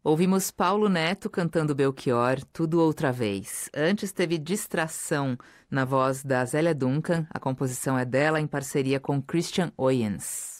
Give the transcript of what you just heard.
Ouvimos Paulo Neto cantando Belchior, Tudo Outra Vez. Antes teve Distração, na voz da Zélia Duncan. A composição é dela em parceria com Christian Oyens.